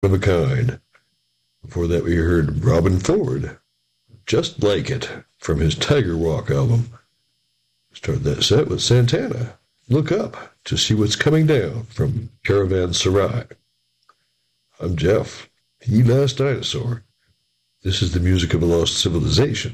of a kind. Before that, we heard Robin Ford, Just Like It, from his Tiger Walk album. Started that set with Santana, Look Up to See What's Coming Down, from Caravanserai. I'm Jeff, the Last Dinosaur. This is the music of a lost civilization.